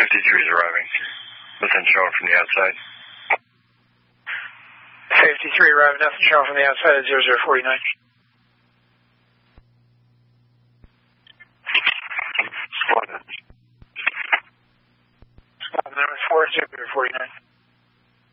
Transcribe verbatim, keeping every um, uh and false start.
fifty-three is arriving. Nothing showing from the outside. fifty-three arriving, nothing showing from the outside at zero zero forty-nine. Squad number four, zero zero forty-nine.